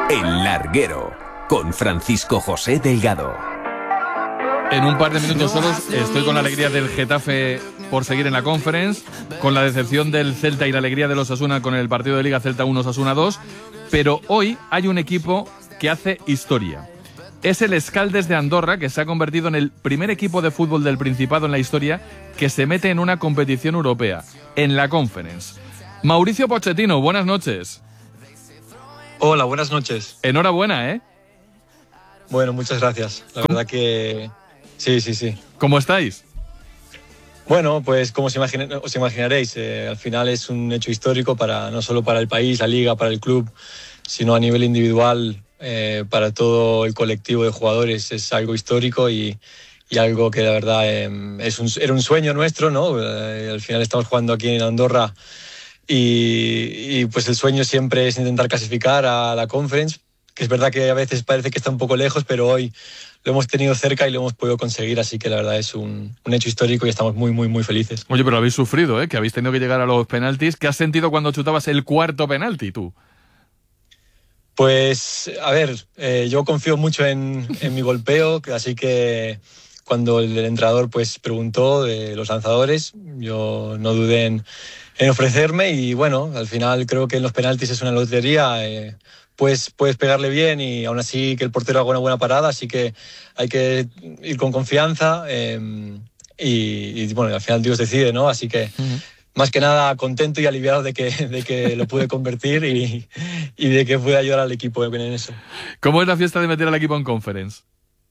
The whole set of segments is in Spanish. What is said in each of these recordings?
El Larguero, con Francisco José Delgado. En un par de minutos solos estoy con la alegría del Getafe por seguir en la Conference, con la decepción del Celta y la alegría de los Osasuna con el partido de Liga Celta 1 Osasuna 2, pero hoy hay un equipo que hace historia. Es el Escaldes de Andorra, que se ha convertido en el primer equipo de fútbol del Principado en la historia que se mete en una competición europea, en la Conference. Mauricio Pochettino, buenas noches. Hola, buenas noches. Enhorabuena, ¿eh? Bueno, muchas gracias. La verdad que... Sí. ¿Cómo estáis? Bueno, pues como os imaginaréis, al final es un hecho histórico no solo para el país, la liga, para el club, sino a nivel individual, para todo el colectivo de jugadores. Es algo histórico y algo que la verdad era un sueño nuestro, ¿no? Al final estamos jugando aquí en Andorra y pues el sueño siempre es intentar clasificar a la Conference, que es verdad que a veces parece que está un poco lejos, pero hoy lo hemos tenido cerca y lo hemos podido conseguir, así que la verdad es un hecho histórico y estamos muy felices. Oye, pero habéis sufrido, ¿eh? Que habéis tenido que llegar a los penaltis. ¿Qué has sentido cuando chutabas el cuarto penalti, tú? Pues, a ver, yo confío mucho en mi golpeo, así que cuando el entrenador pues preguntó de los lanzadores, yo no dudé en ofrecerme y bueno, al final creo que en los penaltis es una lotería. Puedes pegarle bien y aún así que el portero haga una buena parada, así que hay que ir con confianza y bueno, al final Dios decide, ¿no? Así que más que nada contento y aliviado de que lo pude convertir y de que pude ayudar al equipo en eso. ¿Cómo es la fiesta de meter al equipo en Conference?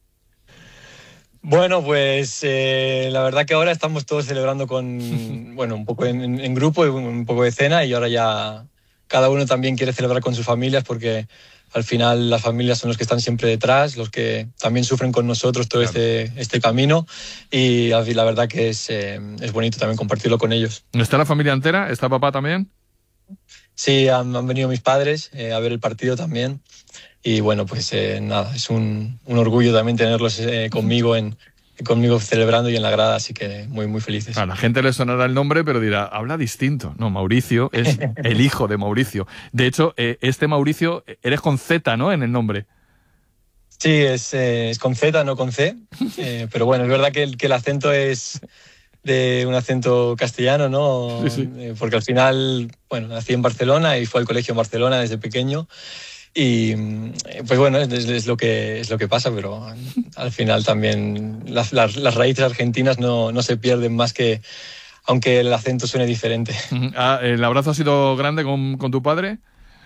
Bueno, pues la verdad que ahora estamos todos celebrando bueno, un poco en grupo y un poco de cena y ahora ya... Cada uno también quiere celebrar con sus familias porque al final las familias son los que están siempre detrás, los que también sufren con nosotros todo este camino y la verdad que es bonito también compartirlo con ellos. ¿Está la familia entera? ¿Está papá también? Sí, han venido mis padres a ver el partido también y bueno, pues nada, es un orgullo también tenerlos conmigo celebrando y en la grada, así que muy felices. A la gente le sonará el nombre, pero dirá, habla distinto. No, Mauricio es el hijo de Mauricio. De hecho, este Mauricio, eres con Z, ¿no?, en el nombre. Sí, es con Z, no con C, pero bueno, es verdad que el acento es de un acento castellano, ¿no? Sí. Porque al final, bueno, nací en Barcelona y fue al colegio en Barcelona desde pequeño. Y pues bueno, es lo que pasa, pero al final también las raíces argentinas no se pierden más que aunque el acento suene diferente. ¿El abrazo ha sido grande con tu padre?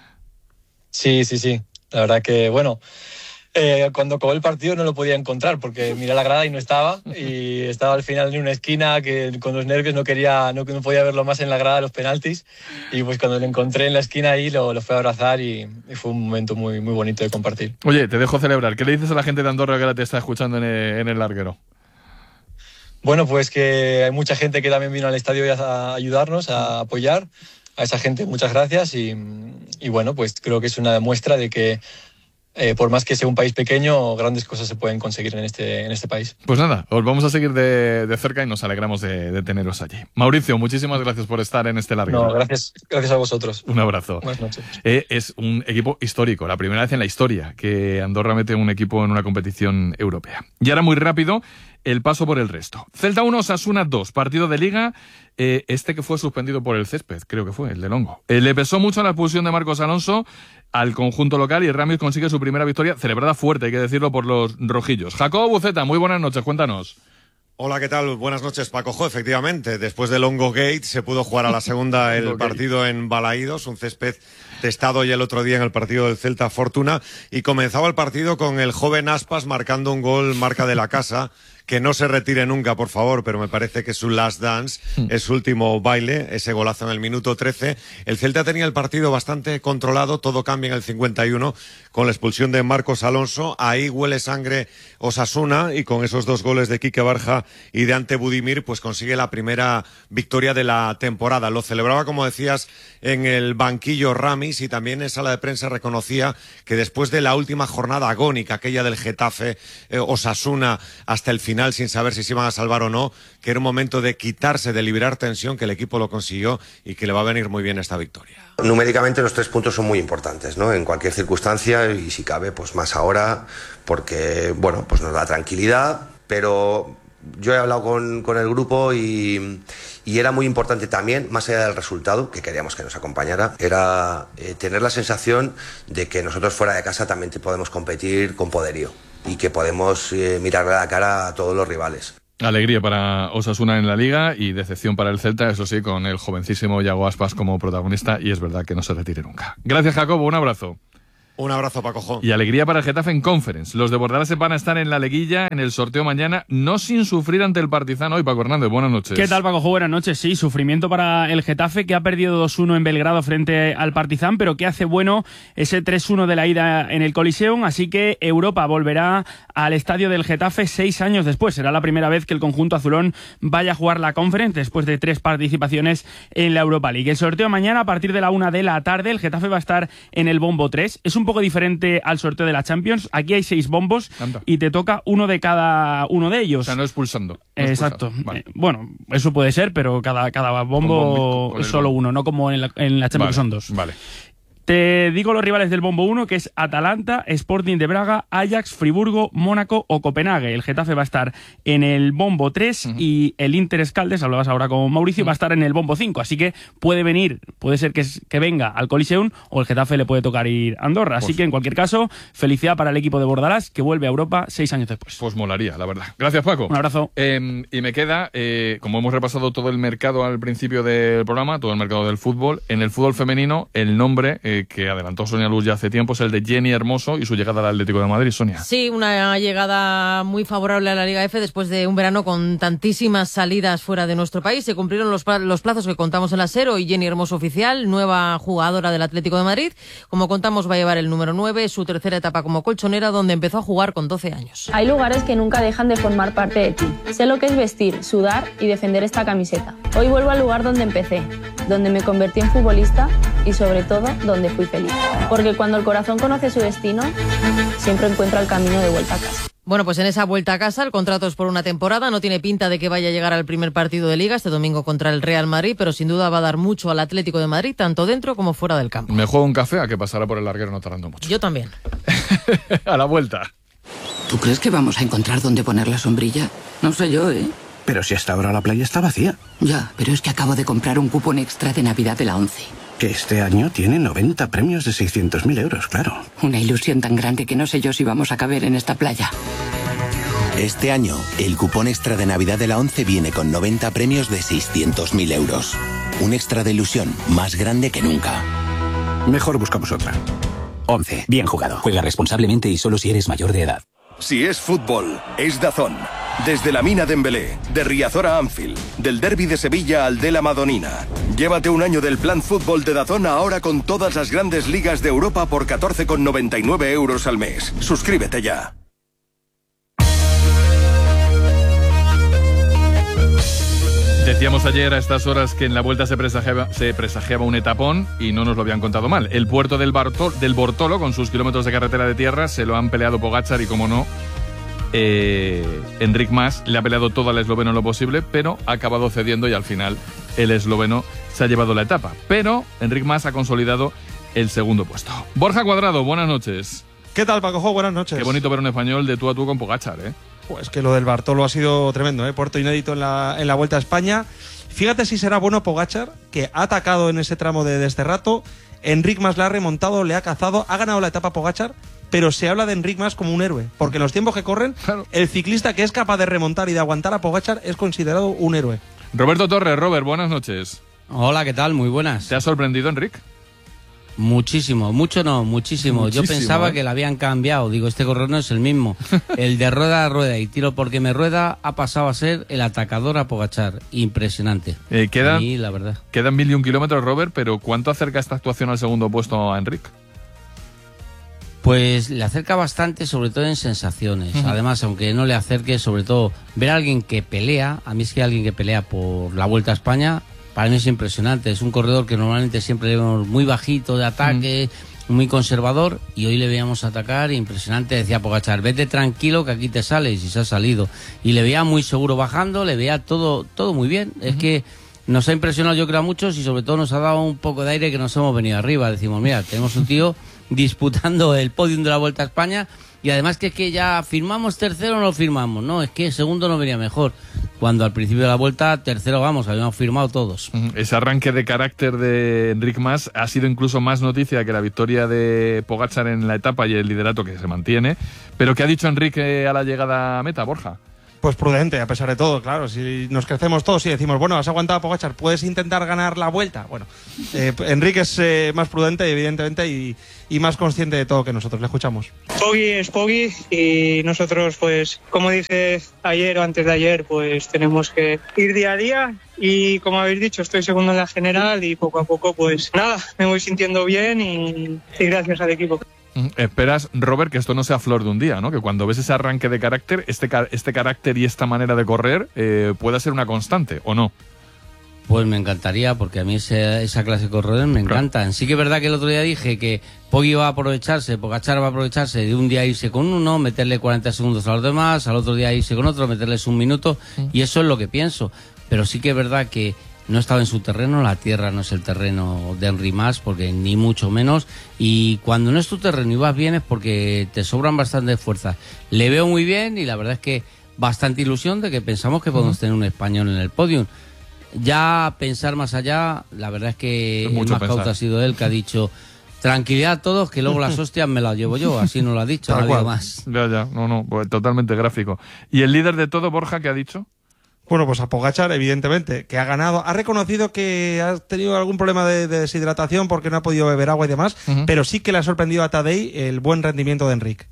Sí. La verdad que, bueno, cuando acabó el partido no lo podía encontrar porque miré la grada y no estaba. Y estaba al final en una esquina que con los nervios no podía verlo más en la grada de los penaltis. Y pues cuando lo encontré en la esquina ahí lo fui a abrazar y fue un momento muy bonito de compartir. Oye, te dejo celebrar. ¿Qué le dices a la gente de Andorra que ahora te está escuchando en el larguero? Bueno, pues que hay mucha gente que también vino al estadio a ayudarnos, a apoyar. A esa gente muchas gracias y bueno, pues creo que es una muestra de que por más que sea un país pequeño, grandes cosas se pueden conseguir en este país. Pues nada, os vamos a seguir de cerca y nos alegramos de teneros allí. Mauricio, muchísimas gracias por estar en este larguero. No, gracias a vosotros. Un abrazo. Buenas noches. Es un equipo histórico, la primera vez en la historia que Andorra mete un equipo en una competición europea. Y ahora muy rápido, el paso por el resto. Celta 1, Osasuna 2, partido de Liga, que fue suspendido por el césped, creo que fue, el de Longo. Le pesó mucho la expulsión de Marcos Alonso al conjunto local y Ramis consigue su primera victoria, celebrada fuerte, hay que decirlo, por los rojillos. Jacobo Buceta, muy buenas noches, cuéntanos. Hola, ¿qué tal? Buenas noches, Paco. Efectivamente, después del Longo Gate se pudo jugar a la segunda el partido en Balaídos, un césped testado ya el otro día en el partido del Celta Fortuna, y comenzaba el partido con el joven Aspas marcando un gol marca de la casa. Que no se retire nunca, por favor, pero me parece que es su last dance, es su último baile, ese golazo en el minuto 13. El Celta tenía el partido bastante controlado, todo cambia en el 51 con la expulsión de Marcos Alonso. Ahí huele sangre Osasuna y con esos 2 goles de Quique Barja y de Ante Budimir, pues consigue la primera victoria de la temporada. Lo celebraba, como decías, en el banquillo Ramis y también en sala de prensa reconocía que después de la última jornada agónica, aquella del Getafe, Osasuna, hasta el final, final sin saber si se iban a salvar o no, que era un momento de quitarse, de liberar tensión, que el equipo lo consiguió y que le va a venir muy bien esta victoria. Numéricamente los 3 puntos son muy importantes, ¿no? En cualquier circunstancia, y si cabe, pues más ahora, porque, bueno, pues nos da tranquilidad, pero yo he hablado con el grupo y era muy importante también, más allá del resultado, que queríamos que nos acompañara, era tener la sensación de que nosotros fuera de casa también podemos competir con poderío y que podemos mirarle a la cara a todos los rivales. Alegría para Osasuna en la Liga y decepción para el Celta, eso sí, con el jovencísimo Yago Aspas como protagonista, y es verdad que no se retire nunca. Gracias, Jacobo, un abrazo. Un abrazo, Paco. Y alegría para el Getafe en Conference. Los de Bordalás van a estar en la liguilla en el sorteo mañana, no sin sufrir ante el Partizan hoy. Paco Hernández, buenas noches. ¿Qué tal, Paco? Buenas noches. Sí, sufrimiento para el Getafe, que ha perdido 2-1 en Belgrado frente al Partizan, pero que hace bueno ese 3-1 de la ida en el Coliseum, así que Europa volverá al estadio del Getafe 6 años después. Será la primera vez que el conjunto azulón vaya a jugar la Conference después de 3 participaciones en la Europa League. El sorteo mañana a partir de la 1 de la tarde. El Getafe va a estar en el bombo 3. Es un poco diferente al sorteo de la Champions. Aquí hay 6 bombos. Anda. Y te toca uno de cada uno de ellos. O sea, no expulsando. Exacto. Vale. Bueno, eso puede ser, pero cada bombo es solo uno, no como en la Champions, vale, que son 2. Vale. Te digo los rivales del bombo 1, que es Atalanta, Sporting de Braga, Ajax, Friburgo, Mónaco o Copenhague. El Getafe va a estar en el bombo 3 y el Inter Escaldes, hablabas ahora con Mauricio, va a estar en el bombo 5. Así que puede ser que venga al Coliseum, o el Getafe le puede tocar ir a Andorra. Así que en cualquier caso, felicidad para el equipo de Bordalás, que vuelve a Europa 6 años después. Pues molaría, la verdad. Gracias, Paco. Un abrazo. Y me queda, como hemos repasado todo el mercado al principio del programa, todo el mercado del fútbol, en el fútbol femenino, el nombre que adelantó Sonia Luz ya hace tiempo es el de Jenny Hermoso y su llegada al Atlético de Madrid. Sonia. Sí, una llegada muy favorable a la Liga F después de un verano con tantísimas salidas fuera de nuestro país. Se cumplieron los plazos que contamos en la SER y Jenny Hermoso oficial, nueva jugadora del Atlético de Madrid. Como contamos, va a llevar el número 9, su tercera etapa como colchonera, donde empezó a jugar con 12 años. Hay lugares que nunca dejan de formar parte de ti. Sé lo que es vestir, sudar y defender esta camiseta. Hoy vuelvo al lugar donde empecé, donde me convertí en futbolista y sobre todo donde fui feliz. Porque cuando el corazón conoce su destino, siempre encuentra el camino de vuelta a casa. Bueno, pues en esa vuelta a casa el contrato es por una temporada, no tiene pinta de que vaya a llegar al primer partido de Liga este domingo contra el Real Madrid, pero sin duda va a dar mucho al Atlético de Madrid, tanto dentro como fuera del campo. Me juego un café a que pasará por el larguero no tardando mucho. Yo también. A la vuelta. ¿Tú crees que vamos a encontrar dónde poner la sombrilla? No sé yo, ¿eh? Pero si hasta ahora la playa está vacía. Ya, pero es que acabo de comprar un cupón extra de Navidad de la 11. Que este año tiene 90 premios de 600.000 euros, claro. Una ilusión tan grande que no sé yo si vamos a caber en esta playa. Este año, el cupón extra de Navidad de la 11 viene con 90 premios de 600.000 euros. Un extra de ilusión más grande que nunca. Mejor buscamos otra. 11. Bien jugado. Juega responsablemente y solo si eres mayor de edad. Si es fútbol, es DAZN. Desde la Mina Dembélé, de Riazor a Anfield, del derbi de Sevilla al de la Madonina. Llévate un año del plan fútbol de DAZN ahora con todas las grandes ligas de Europa por 14,99 euros al mes. Suscríbete ya. Decíamos ayer a estas horas que en la vuelta se presagiaba un etapón y no nos lo habían contado mal. El puerto del Bortolo, con sus kilómetros de carretera de tierra, se lo han peleado Pogačar y, como no, Enric Mas le ha peleado todo al esloveno en lo posible, pero ha acabado cediendo y al final el esloveno se ha llevado la etapa. Pero Enric Mas ha consolidado el segundo puesto. Borja Cuadrado, buenas noches. ¿Qué tal, Paco? Buenas noches. Qué bonito ver un español de tú a tú con Pogačar, ¿eh? Pues que lo del Bartolo ha sido tremendo, ¿eh? Puerto inédito en la Vuelta a España. Fíjate si será bueno Pogačar, que ha atacado en ese tramo de este rato. Enric Mas le ha remontado, le ha cazado, ha ganado la etapa Pogačar, pero se habla de Enric Mas como un héroe, porque en los tiempos que corren, claro, el ciclista que es capaz de remontar y de aguantar a Pogačar es considerado un héroe. Roberto Torres. Robert, buenas noches. Hola, ¿qué tal? Muy buenas. ¿Te ha sorprendido, Enric? Muchísimo, mucho no, muchísimo. Yo pensaba que lo habían cambiado. Digo, este corredor no es el mismo. El de rueda a rueda y tiro porque me rueda ha pasado a ser el atacador a Pogačar. Impresionante. Quedan, a mí, la verdad. Quedan 1001 kilómetros, Robert, pero ¿cuánto acerca esta actuación al segundo puesto a Enric? Pues le acerca bastante, sobre todo en sensaciones. Además, aunque no le acerque, sobre todo ver a alguien que pelea. A mí es que alguien que pelea por la Vuelta a España, para mí es impresionante. Es un corredor que normalmente siempre le vemos muy bajito de ataque, muy conservador, y hoy le veíamos atacar impresionante. Decía Pogačar, vete tranquilo que aquí te sales, y se ha salido. Y le veía muy seguro bajando, le veía todo muy bien. Es que nos ha impresionado, yo creo, a muchos, y sobre todo nos ha dado un poco de aire que nos hemos venido arriba. Decimos, mira, tenemos un tío disputando el podium de la Vuelta a España, y además que es que ya firmamos tercero o no firmamos, no, es que segundo no venía mejor, cuando al principio de la Vuelta tercero, vamos, habíamos firmado todos. Ese arranque de carácter de Enric Mas ha sido incluso más noticia que la victoria de Pogačar en la etapa y el liderato que se mantiene. Pero ¿qué ha dicho Enrique a la llegada a meta, Borja? Pues prudente, a pesar de todo, claro. Si nos crecemos todos y decimos, bueno, has aguantado a Pogačar, ¿puedes intentar ganar la Vuelta? Bueno, Enrique es más prudente, evidentemente, y más consciente de todo que nosotros. Le escuchamos. Poggi es Poggi, y nosotros, pues, como dije ayer o antes de ayer, pues tenemos que ir día a día. Y como habéis dicho, estoy segundo en la general, y poco a poco, pues nada, me voy sintiendo bien, y gracias al equipo. Esperas, Robert, que esto no sea flor de un día, ¿no? Que cuando ves ese arranque de carácter, este carácter y esta manera de correr pueda ser una constante, ¿o no? Pues me encantaría, porque a mí esa clase de corredores me encantan. Sí que es verdad que el otro día dije que Poggi va a aprovecharse, Pogačar va a aprovecharse de un día irse con uno, meterle 40 segundos a los demás, al otro día irse con otro, meterles un minuto, y eso es lo que pienso. Pero sí que es verdad que no estaba en su terreno, la tierra no es el terreno de Enric Mas, porque ni mucho menos, y cuando no es tu terreno y vas bien es porque te sobran bastante fuerzas. Le veo muy bien, y la verdad es que bastante ilusión de que pensamos que podemos tener un español en el podium. Ya pensar más allá, la verdad es que el más cauto ha sido él, que ha dicho, tranquilidad a todos, que luego las hostias me las llevo yo, así no lo ha dicho, nadie más. Ya, no, pues totalmente gráfico. ¿Y el líder de todo, Borja, qué ha dicho? Bueno, pues a Pogačar, evidentemente, que ha ganado. Ha reconocido que ha tenido algún problema de deshidratación porque no ha podido beber agua y demás, pero sí que le ha sorprendido a Tadej el buen rendimiento de Enric.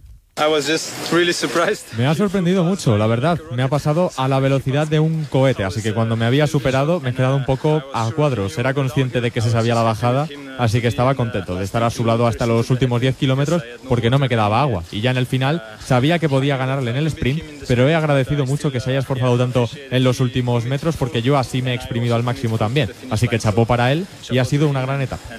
Me ha sorprendido mucho, la verdad. Me ha pasado a la velocidad de un cohete, así que cuando me había superado me he quedado un poco a cuadros. Era consciente de que se sabía la bajada, así que estaba contento de estar a su lado hasta los últimos 10 kilómetros porque no me quedaba agua. Y ya en el final sabía que podía ganarle en el sprint, pero he agradecido mucho que se haya esforzado tanto en los últimos metros porque yo así me he exprimido al máximo también. Así que chapó para él y ha sido una gran etapa.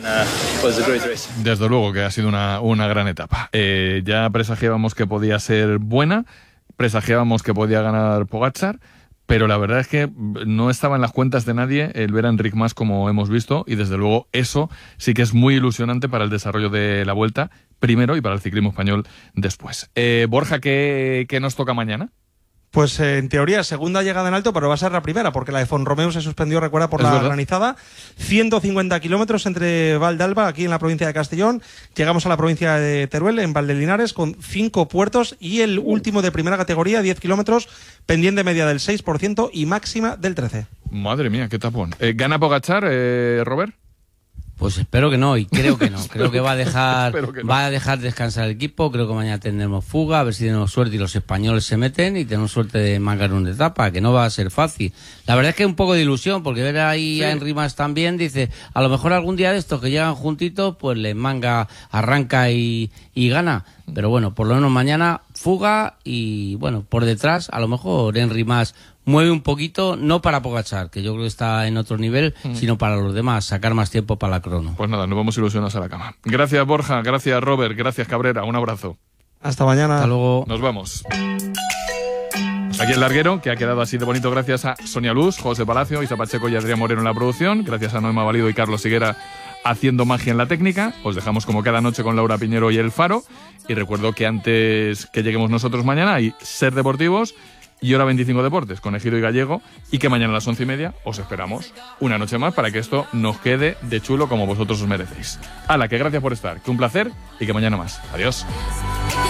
Desde luego que ha sido una gran etapa. Ya presagiábamos que podía ser buena, presagiábamos que podía ganar Pogačar, pero la verdad es que no estaba en las cuentas de nadie el ver a Enric Mas como hemos visto, y desde luego eso sí que es muy ilusionante para el desarrollo de la Vuelta primero y para el ciclismo español después. Borja, ¿qué nos toca mañana? Pues en teoría segunda llegada en alto, pero va a ser la primera, porque la de Font-Romeu se suspendió, recuerda, por la granizada. 150 kilómetros entre Val d'Alba, aquí en la provincia de Castellón. Llegamos a la provincia de Teruel, en Valdelinares, con 5 puertos, y el último de primera categoría, 10 kilómetros, pendiente media del 6% y máxima del 13%. Madre mía, qué tapón. ¿Gana Pogačar, Robert? Pues espero que no, y creo que no. Creo que va a dejar descansar el equipo. Creo que mañana tendremos fuga, a ver si tenemos suerte y los españoles se meten y tenemos suerte de mangar una etapa, que no va a ser fácil. La verdad es que es un poco de ilusión, porque ver ahí a Enric Mas también, dice, a lo mejor algún día de estos que llegan juntitos, pues les manga, arranca y gana. Pero bueno, por lo menos mañana fuga, y bueno, por detrás a lo mejor Enric Mas mueve un poquito, no para Pogačar, que yo creo que está en otro nivel, sino para los demás, sacar más tiempo para la crono. Pues nada, nos vamos ilusionados a la cama. Gracias, Borja, gracias, Robert, gracias, Cabrera, un abrazo. Hasta mañana. Hasta luego. Nos vamos. Aquí el larguero, que ha quedado así de bonito gracias a Sonia Luz, José Palacio, Isa Pacheco y Adrián Moreno en la producción, gracias a Noema Valido y Carlos Higuera haciendo magia en la técnica. Os dejamos como cada noche con Laura Piñero y El Faro, y recuerdo que antes que lleguemos nosotros mañana hay Ser Deportivos y Hora 25 Deportes con Ejido y Gallego, y que mañana a las 11:30 os esperamos una noche más para que esto nos quede de chulo como vosotros os merecéis. ¡Hala, que gracias por estar! Que un placer y que mañana más. Adiós.